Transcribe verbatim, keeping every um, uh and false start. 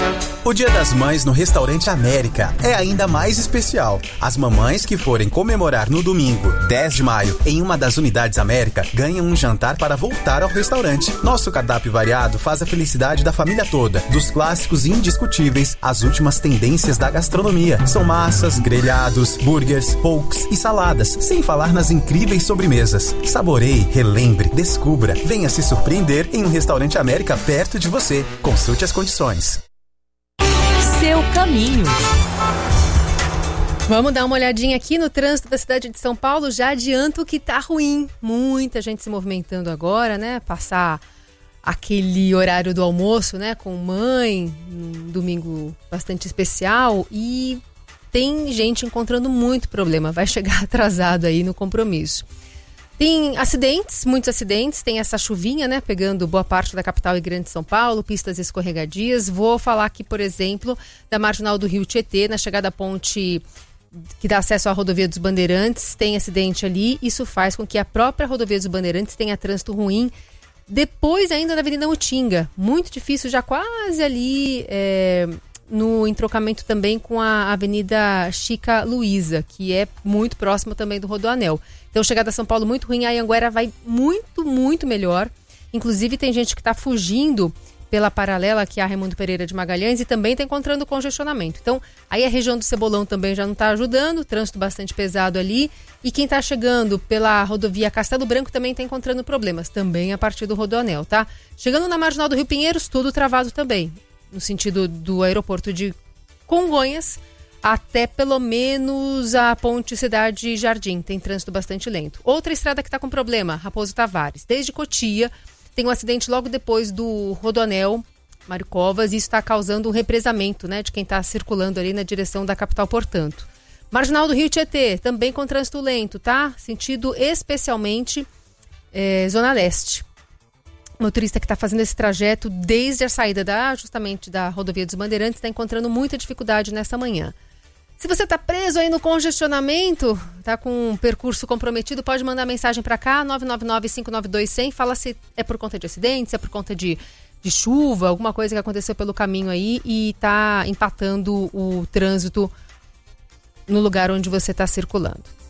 O Dia das Mães no Restaurante América é ainda mais especial. As mamães que forem comemorar no domingo, dez de maio, em uma das unidades América, ganham um jantar para voltar ao restaurante. Nosso cardápio variado faz a felicidade da família toda, dos clássicos indiscutíveis às últimas tendências da gastronomia. São massas, grelhados, burgers, pokes e saladas, sem falar nas incríveis sobremesas. Saboreie, relembre, descubra. Venha se surpreender em um Restaurante América perto de você. Consulte as condições. Seu caminho. Vamos dar uma olhadinha aqui no trânsito da cidade de São Paulo. Já adianto que tá ruim. Muita gente se movimentando agora, né? Passar aquele horário do almoço, né? Com mãe, um domingo bastante especial. E tem gente encontrando muito problema. Vai chegar atrasado aí no compromisso. Tem acidentes, muitos acidentes, tem essa chuvinha, né, pegando boa parte da capital e grande São Paulo, pistas escorregadias. Vou falar aqui, por exemplo, da Marginal do Rio Tietê, na chegada à ponte que dá acesso à Rodovia dos Bandeirantes, tem acidente ali. Isso faz com que a própria Rodovia dos Bandeirantes tenha trânsito ruim. Depois ainda da Avenida Utinga, muito difícil, já quase ali é, no entrocamento também com a Avenida Chica Luísa, que é muito próxima também do Rodoanel. Então, chegada a São Paulo muito ruim, a Anhanguera vai muito, muito melhor. Inclusive, tem gente que está fugindo pela paralela que é a Raimundo Pereira de Magalhães e também está encontrando congestionamento. Então, aí a região do Cebolão também já não está ajudando, trânsito bastante pesado ali. E quem está chegando pela rodovia Castelo Branco também está encontrando problemas, também a partir do Rodoanel, tá? Chegando na Marginal do Rio Pinheiros, tudo travado também, no sentido do aeroporto de Congonhas, até pelo menos a ponte Cidade Jardim, tem trânsito bastante lento. Outra estrada que está com problema, Raposo Tavares, desde Cotia, tem um acidente logo depois do Rodoanel, Mário Covas, e isso está causando um represamento, né, de quem está circulando ali na direção da capital, portanto. Marginal do Rio Tietê, também com trânsito lento, tá? Sentido especialmente é, Zona Leste. O motorista que está fazendo esse trajeto desde a saída da, justamente da Rodovia dos Bandeirantes está encontrando muita dificuldade nessa manhã. Se você está preso aí no congestionamento, está com um percurso comprometido, pode mandar mensagem para cá, nove nove nove, cinco nove dois, zero zero. Fala se é por conta de acidente, se é por conta de, de chuva, alguma coisa que aconteceu pelo caminho aí e está empatando o trânsito no lugar onde você está circulando.